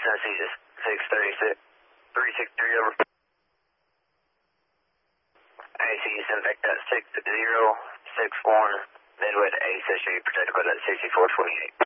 Tennessee, just 636, 363 over. AC, you send back that 6061, Midway to A, says you're protected by that 6428.